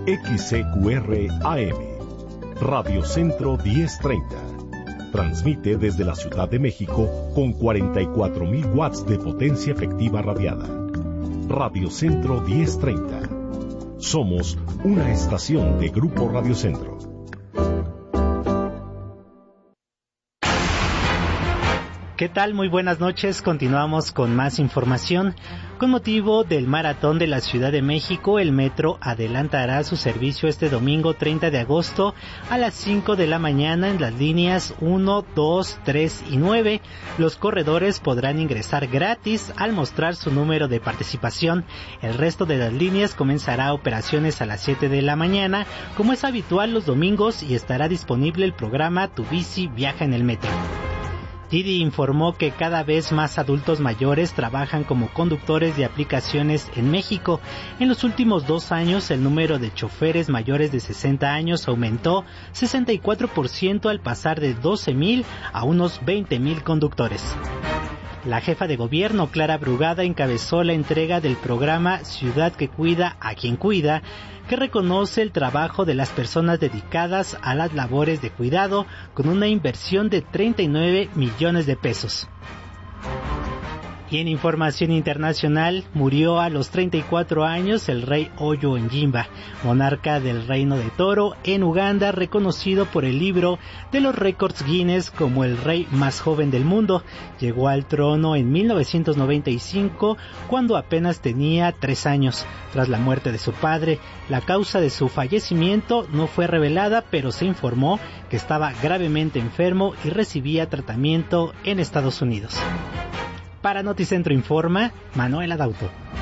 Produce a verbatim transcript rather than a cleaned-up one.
X C Q R A M, Radio Centro diez treinta. Transmite desde la Ciudad de México con cuarenta y cuatro mil watts de potencia efectiva radiada. Radio Centro diez treinta. Somos una estación de Grupo Radio Centro. ¿Qué tal? Muy buenas noches. Continuamos con más información. Con motivo del Maratón de la Ciudad de México, el Metro adelantará su servicio este domingo treinta de agosto a las cinco de la mañana en las líneas uno, dos, tres y nueve. Los corredores podrán ingresar gratis al mostrar su número de participación. El resto de las líneas comenzará operaciones a las siete de la mañana, como es habitual los domingos, y estará disponible el programa Tu Bici Viaja en el Metro. Didi informó que cada vez más adultos mayores trabajan como conductores de aplicaciones en México. En los últimos dos años, el número de choferes mayores de sesenta años aumentó sesenta y cuatro por ciento al pasar de doce mil a unos veinte mil conductores. La jefa de gobierno, Clara Brugada, encabezó la entrega del programa Ciudad que Cuida a Quien Cuida, que reconoce el trabajo de las personas dedicadas a las labores de cuidado con una inversión de treinta y nueve millones de pesos. Y en información internacional, murió a los treinta y cuatro años el rey Oyo Enyimba, monarca del Reino de Toro en Uganda, reconocido por el libro de los récords Guinness como el rey más joven del mundo. Llegó al trono en mil novecientos noventa y cinco, cuando apenas tenía tres años. Tras la muerte de su padre, la causa de su fallecimiento no fue revelada, pero se informó que estaba gravemente enfermo y recibía tratamiento en Estados Unidos. Para Noticentro Informa, Manuel Adauto.